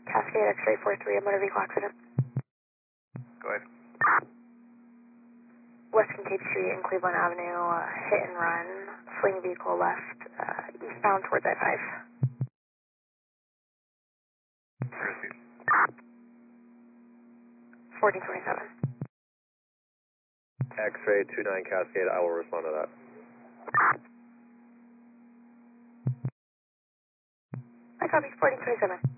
Cascade X-ray 43, a motor vehicle accident. Go ahead. West Kincaid Street and Cleveland Avenue, hit and run, fleeing vehicle left, eastbound towards I-5. Proceed. 1427. X-ray 29 Cascade, I will respond to that. I copy 1427.